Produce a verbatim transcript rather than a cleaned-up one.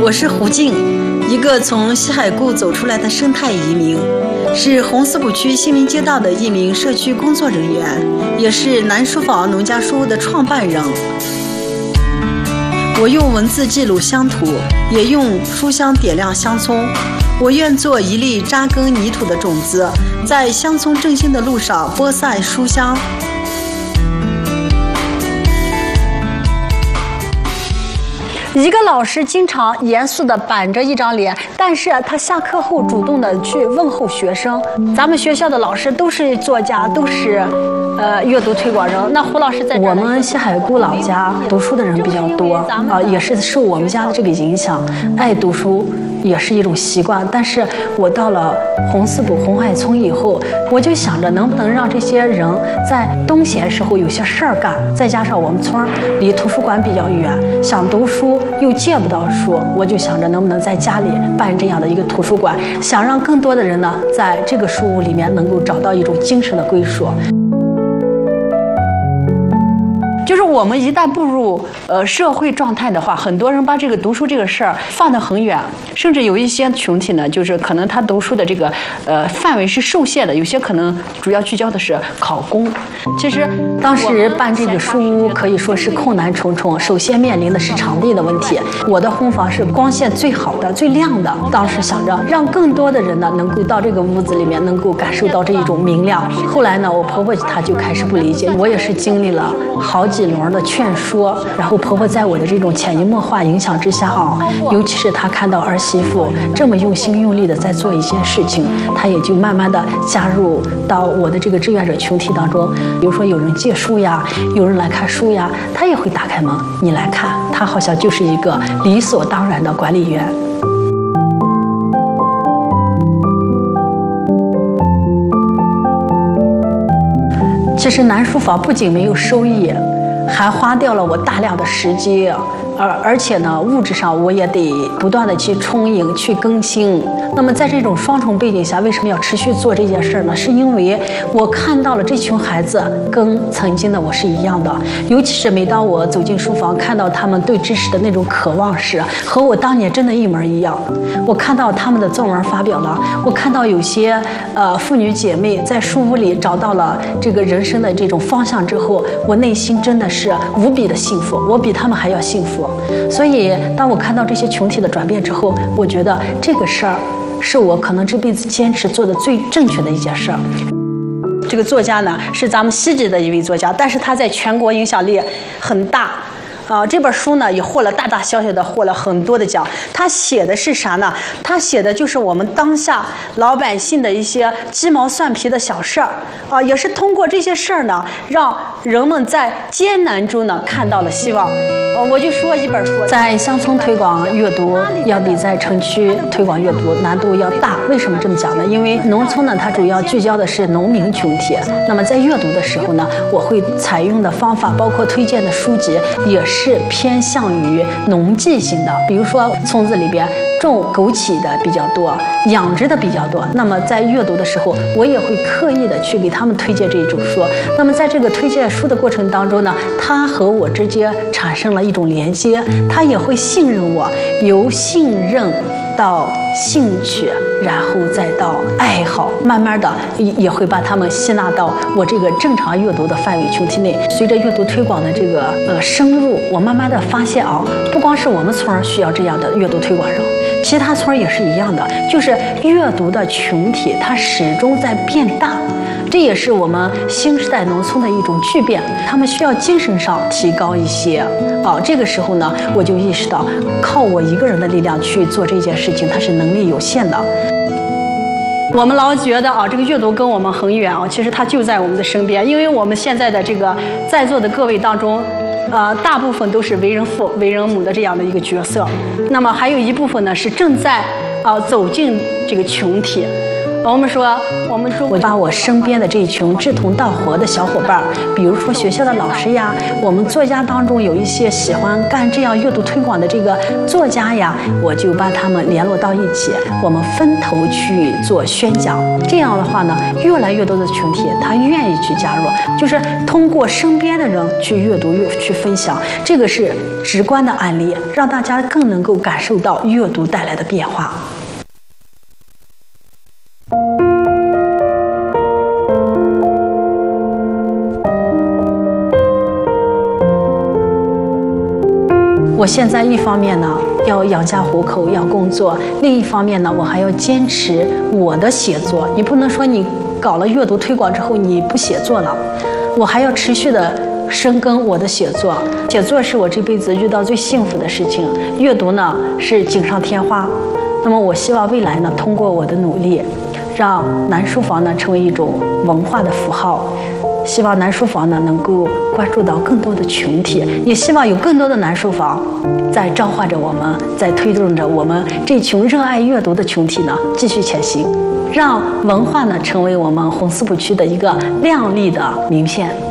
我是胡静，一个从西海固走出来的生态移民，是红四堡区新民街道的一名社区工作人员，也是南书坊农家书屋的创办人。我用文字记录乡土，也用书香点亮乡村。我愿做一粒扎根泥土的种子，在乡村振兴的路上播散书香。 一个老师经常严肃地板着一张脸，但是他下课后主动地去问候学生。咱们学校的老师都是作家，都是呃阅读推广人。那胡老师在我们西海固老家读书的人比较多啊，也是受我们家的这个影响，爱读书也是一种习惯。但是我到了红四堡红海村以后，我就想着能不能让这些人在冬闲时候有些事儿干，再加上我们村离图书馆比较远，想读书又借不到书，我就想着能不能在家里办这样的一个图书馆，想让更多的人呢在这个书屋里面能够找到一种精神的归属。 就是我们一旦步入呃社会状态的话，很多人把这个读书这个事儿放得很远，甚至有一些群体呢，就是可能他读书的这个呃范围是受限的，有些可能主要聚焦的是考公。其实当时办这个书屋可以说是困难重重，首先面临的是场地的问题。我的婚房是光线最好的、最亮的，当时想着让更多的人呢能够到这个屋子里面，能够感受到这一种明亮。后来呢，我婆婆她就开始不理解，我也是经历了好几轮的劝说，然后婆婆在我的这种潜移默化影响之下啊，尤其是她看到儿媳妇这么用心用力的在做一件事情，她也就慢慢的加入到我的这个志愿者群体当中。比如说有人借书呀，有人来看书呀，她也会打开门，你来看，她好像就是一个理所当然的管理员。其实南书坊不仅没有收益，还花掉了我大量的时间，而而且呢，物质上我也得不断的去充盈、去更新。那么在这种双重背景下，为什么要持续做这件事呢？是因为我看到了这群孩子跟曾经的我是一样的，尤其是每当我走进书房，看到他们对知识的那种渴望时，和我当年真的一模一样。我看到他们的作文发表了，我看到有些呃妇女姐妹在书屋里找到了这个人生的这种方向之后，我内心真的是无比的幸福，我比他们还要幸福。所以当我看到这些群体的转变之后，我觉得这个事儿是我可能这辈子坚持做的最正确的一件事儿。 这个作家呢是咱们西籍的一位作家，但是他在全国影响力很大。啊，这本书呢也获了大大小小的获了很多的奖。他写的是啥呢？他写的就是我们当下老百姓的一些鸡毛蒜皮的小事儿啊，也是通过这些事儿呢，让人们在艰难中呢看到了希望。我就说一本书， 在乡村推广阅读要比在城区推广阅读难度要大。为什么这么讲呢？因为农村呢，它主要聚焦的是农民群体。那么在阅读的时候呢，我会采用的方法，包括推荐的书籍，也是偏向于农技型的。比如说村子里边种枸杞的比较多，养殖的比较多。那么在阅读的时候，我也会刻意的去给他们推荐这种书。那么在这个推荐书的过程当中呢，他和我之间产生了一种连接，他也会信任我，由信任到兴趣，然后再到爱好，慢慢的也会把他们吸纳到我这个正常阅读的范围群体内。随着阅读推广的这个呃深入，我慢慢的发现啊，不光是我们村需要这样的阅读推广人，其他村也是一样的，就是阅读的群体它始终在变大。这也是我们新时代农村的一种巨变，他们需要精神上提高一些啊。这个时候呢，我就意识到，靠我一个人的力量去做这件事情，它是能力有限的。 我们老觉得啊，这个阅读跟我们很远啊，其实它就在我们的身边。因为我们现在的这个在座的各位当中，呃，大部分都是为人父、为人母的这样的一个角色。那么还有一部分呢，是正在啊、呃、走进这个群体。 我们说，我们说，我把我身边的这群志同道合的小伙伴，比如说学校的老师呀，我们作家当中有一些喜欢干这样阅读推广的这个作家呀，我就把他们联络到一起，我们分头去做宣讲。这样的话呢，越来越多的群体他愿意去加入，就是通过身边的人去阅读、去分享，这个是直观的案例，让大家更能够感受到阅读带来的变化。我现在一方面呢要养家糊口，要工作，另一方面呢我还要坚持我的写作。你不能说你搞了阅读推广之后你不写作了，我还要持续的深耕我的写作。写作是我这辈子遇到最幸福的事情，阅读呢是锦上添花。那么我希望未来呢，通过我的努力，让南书房呢成为一种文化的符号。希望南书房呢能够关注到更多的群体，也希望有更多的南书房在召唤着我们，在推动着我们这群热爱阅读的群体呢继续前行，让文化呢成为我们红四部区的一个亮丽的名片。